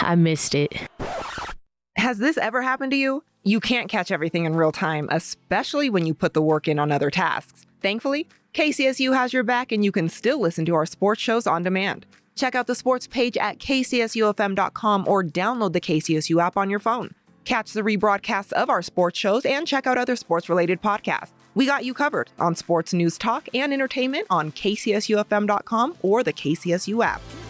I missed it. Has this ever happened to you? You can't catch everything in real time, especially when you put the work in on other tasks. Thankfully, KCSU has your back and you can still listen to our sports shows on demand. Check out the sports page at kcsufm.com or download the KCSU app on your phone. Catch the rebroadcasts of our sports shows and check out other sports-related podcasts. We got you covered on sports news talk and entertainment on kcsufm.com or the KCSU app.